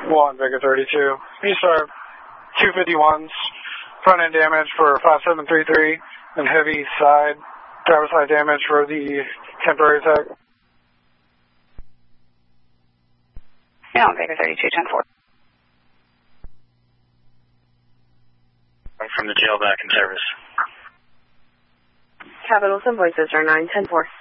1 Vega 32. These are 251s, front end damage for 5733, and heavy driver side damage for the temporary tech. Yeah, Vega 32, 10-4. I'm from the jail back in service. Capitals and Voices are 9-10-4.